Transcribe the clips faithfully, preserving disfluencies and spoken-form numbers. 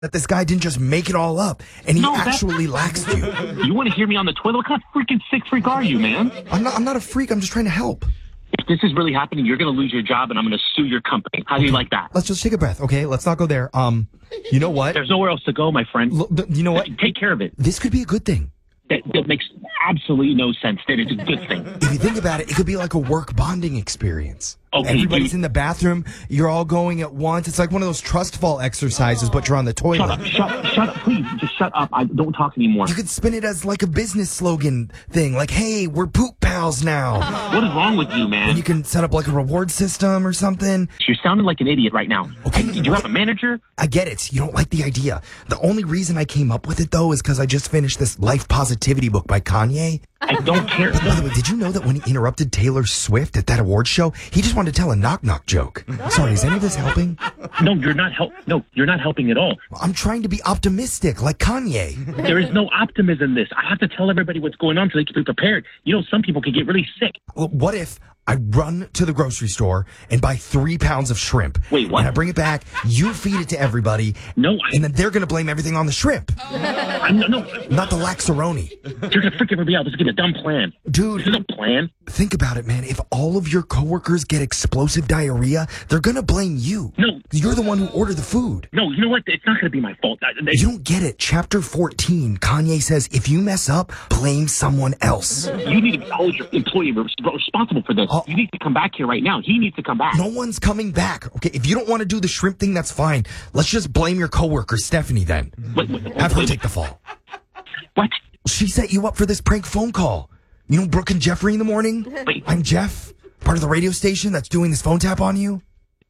that this guy didn't just make it all up, and he No, actually laxed you. You want to hear me on the toilet? What kind of freaking sick freak are you, man? I'm not, I'm not a freak. I'm just trying to help. If this is really happening, you're going to lose your job, and I'm going to sue your company. How do you like that? Let's just take a breath, okay? Let's not go there. Um, you know what? There's nowhere else to go, my friend. Look, th- you know what? Take care of it. This could be a good thing. That, that makes absolutely no sense. That it's a good thing. If you think about it, it could be like a work bonding experience. Okay, Everybody's dude. in the bathroom. You're all going at once. It's like one of those trust fall exercises, but you're on the toilet. Shut up. Shut, shut up. Please, just shut up. I don't talk anymore. You could spin it as like a business slogan thing, like, hey, we're poop pals now. What is wrong with you, man? And you can set up like a reward system or something. You're sounding like an idiot right now. Okay, Do you have a manager? I get it. You don't like the idea. The only reason I came up with it, though, is because I just finished this life positivity book by Kanye. I don't care. By the way, did you know that when he interrupted Taylor Swift at that award show, he just wanted to tell a knock-knock joke? Sorry, is any of this helping? No, you're not help. No, you're not helping at all. I'm trying to be optimistic, like Kanye. There is no optimism in this. I have to tell everybody what's going on so they can be prepared. You know, some people can get really sick. Well, what if I run to the grocery store and buy three pounds of shrimp? Wait, what? And I bring it back, you feed it to everybody. No, I- And then they're going to blame everything on the shrimp, I'm, no, no, not the laxaroni. you're gonna freak everybody out. This is a dumb plan. Dude, This is a plan. think about it, man. If all of your coworkers get explosive diarrhea, they're going to blame you. No. You're the one who ordered the food. No, you know what? It's not gonna be my fault. I, they, You don't get it. Chapter fourteen, Kanye says, if you mess up, blame someone else. you need to hold your employee res- responsible for this. Oh. You need to come back here right now. He needs to come back. No one's coming back. Okay, if you don't want to do the shrimp thing, that's fine. Let's just blame your coworker, Stephanie, then. Wait, wait, wait, Have her wait. take the fall. What? She set you up for this prank phone call. You know Brooke and Jeffrey in the morning? Wait. I'm Jeff, part of the radio station that's doing this phone tap on you.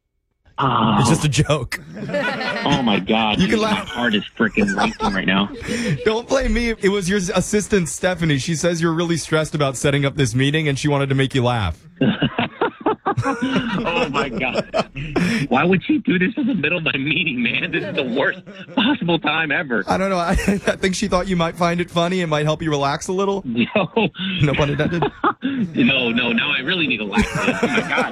Oh, It's just a joke. oh my God. You can dude, laugh. My heart is freaking racing right now. Don't blame me. It was your assistant, Stephanie. She says you're really stressed about setting up this meeting, and she wanted to make you laugh. Oh my God. Why would she do this in the middle of my meeting, man? This is the worst possible time ever. I don't know. I, I think she thought you might find it funny and might help you relax a little. No. No pun intended. No, no, no. I really need a laugh. Oh my God.